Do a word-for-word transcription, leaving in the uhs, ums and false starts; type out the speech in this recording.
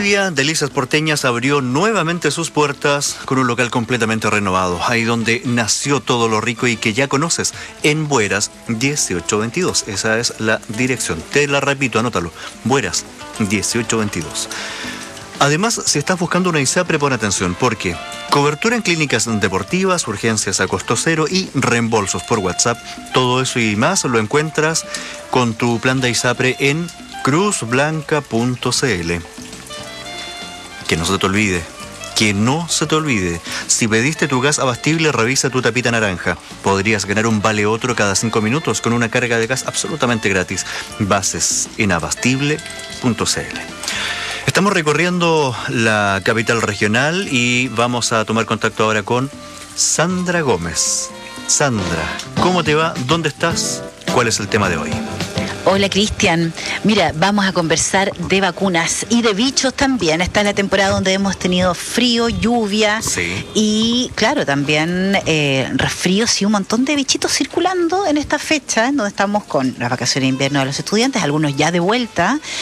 Valdivia, Delicias Porteñas abrió nuevamente sus puertas con un local completamente renovado, ahí donde nació todo lo rico y que ya conoces, en Bueras dieciocho veintidós. Esa es la dirección. Te la repito, anótalo. Bueras dieciocho veintidós. Además, si estás buscando una ISAPRE, pon atención, porque cobertura en clínicas deportivas, urgencias a costo cero y reembolsos por WhatsApp, todo eso y más lo encuentras con tu plan de ISAPRE en cruz blanca punto c l. Que no se te olvide, que no se te olvide, si pediste tu gas abastible, revisa tu tapita naranja. Podrías ganar un vale otro cada cinco minutos con una carga de gas absolutamente gratis. Bases en abastible punto c l. Estamos recorriendo la capital regional y vamos a tomar contacto ahora con Sandra Gómez. Sandra, ¿cómo te va? ¿Dónde estás? ¿Cuál es el tema de hoy? Hola, Cristian. Mira, vamos a conversar de vacunas y de bichos también. Esta es la temporada donde hemos tenido frío, lluvia, sí. Y claro, también eh, resfríos y un montón de bichitos circulando en esta fecha, en donde estamos con las vacaciones de invierno de los estudiantes, algunos ya de vuelta,